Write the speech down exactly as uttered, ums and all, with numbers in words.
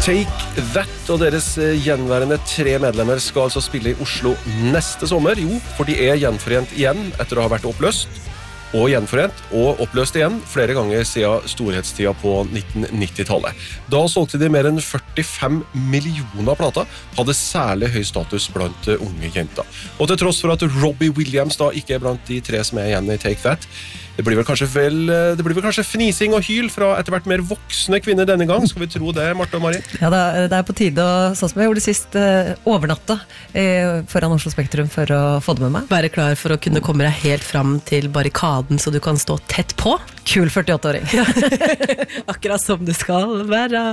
Take That og deres gjenværende tre medlemmer skal altså spille i Oslo neste sommer. Jo, for de er gjenforent igjen etter å ha vært oppløst. Og gjenforent og oppløst igjen flere ganger siden storhetstida på nitten nitti-tallet. Da solgte de mer enn førtifem millioner plater, hadde særlig høy status blant unge jenter. Og til tross for at Robbie Williams da ikke er blant de tre som er igjen i Take That, det blir vel kanskje, vel, det blir vel kanskje fnising og hyl fra etter hvert mer voksne kvinner denne gang. Skal vi tro det, Marte og Mari? Ja, det er på tide, og sånn som jeg gjorde sist, overnatta foran Oslo Spektrum for å få det med meg. Være klar for å kunne komme deg helt fram til barrikaden, så du kan stå tett på. Kul førtiåtte-åring. Akkurat som det skal være.